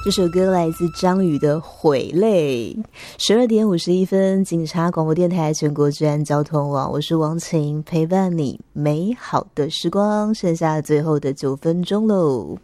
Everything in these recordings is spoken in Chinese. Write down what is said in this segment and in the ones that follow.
这首歌来自张宇的《毁泪》。12点51分，警察广播电台全国治安交通网，我是王晴，陪伴你美好的时光，剩下最后的9分钟喽。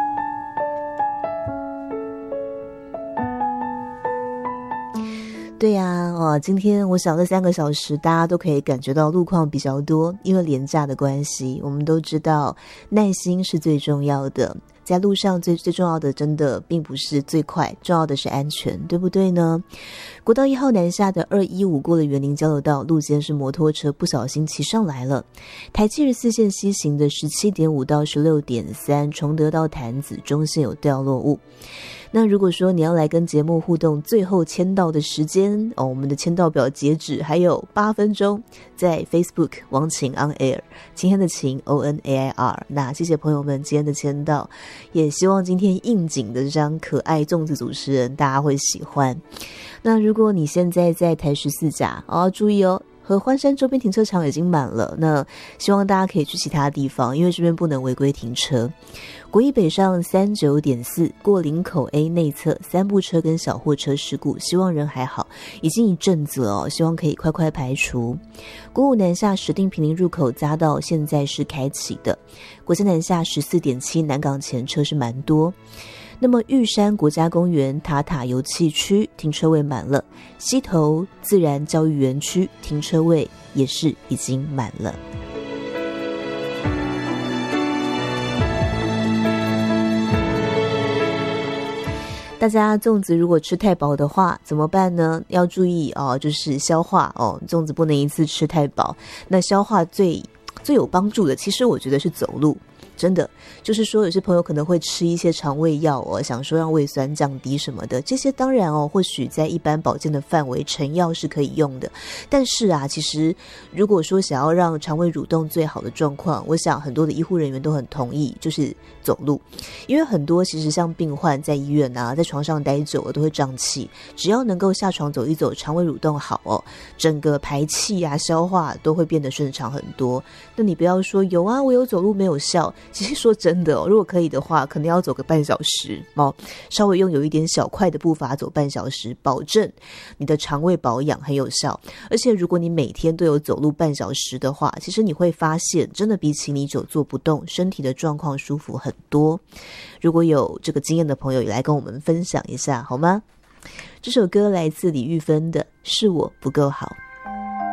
对呀，今天我想这3个小时大家都可以感觉到路况比较多，因为连假的关系，我们都知道耐心是最重要的，在路上最重要的真的并不是最快，重要的是安全，对不对呢？国道1号南下的215过了园林交流道，路肩是摩托车不小心骑上来了。台74线西行的17.5到16.3，崇德到潭子中线有掉落物。那如果说你要来跟节目互动，最后签到的时间我们的签到表截止还有8分钟，在 Facebook 王晴 on air， 今天的晴 ONAIR。 那谢谢朋友们今天的签到，也希望今天应景的这张可爱粽子主持人大家会喜欢。那如果你现在在台14甲注意合欢山周边停车场已经满了，那希望大家可以去其他地方，因为这边不能违规停车。国一北上 39.4 过林口 A 内侧3部车跟小货车事故，希望人还好，已经一阵子了希望可以快快排除。国五南下石碇坪林入口匝道现在是开启的，国三南下 14.7 南港前车是蛮多。那么玉山国家公园塔塔油气区停车位满了，溪头自然教育园区停车位也是已经满了。大家粽子如果吃太饱的话怎么办呢？要注意就是消化粽子不能一次吃太饱。那消化最有帮助的，其实我觉得是走路。真的就是说有些朋友可能会吃一些肠胃药想说让胃酸降低什么的，这些当然或许在一般保健的范围成药是可以用的，但是其实如果说想要让肠胃蠕动最好的状况，我想很多的医护人员都很同意，就是走路。因为很多其实像病患在医院在床上待久了都会胀气，只要能够下床走一走，肠胃蠕动好整个排气消化都会变得顺畅很多。那你不要说有我有走路没有效，其实说真的如果可以的话，可能要走个半小时稍微用有一点小快的步伐走半小时，保证你的肠胃保养很有效。而且如果你每天都有走路半小时的话，其实你会发现真的比起你久坐不动，身体的状况舒服很多。如果有这个经验的朋友也来跟我们分享一下好吗？这首歌来自李玉芬的《是我不够好》。